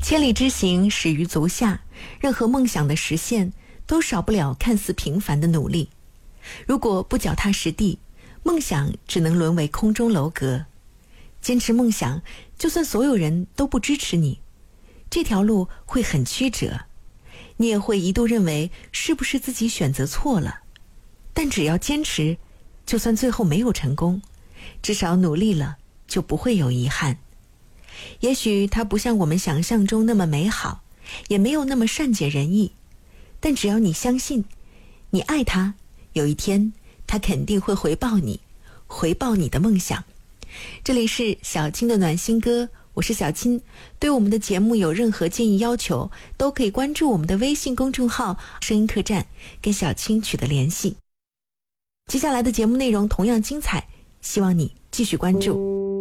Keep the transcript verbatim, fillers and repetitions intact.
千里之行，始于足下。任何梦想的实现，都少不了看似平凡的努力。如果不脚踏实地，梦想只能沦为空中楼阁。坚持梦想，就算所有人都不支持你，这条路会很曲折，你也会一度认为是不是自己选择错了。但只要坚持，就算最后没有成功，至少努力了，就不会有遗憾。也许它不像我们想象中那么美好，也没有那么善解人意，但只要你相信，你爱它，有一天它肯定会回报你，回报你的梦想。这里是小青的暖心歌，我是小青。对我们的节目有任何建议要求，都可以关注我们的微信公众号声音客栈，跟小青取得联系。接下来的节目内容同样精彩，希望你继续关注。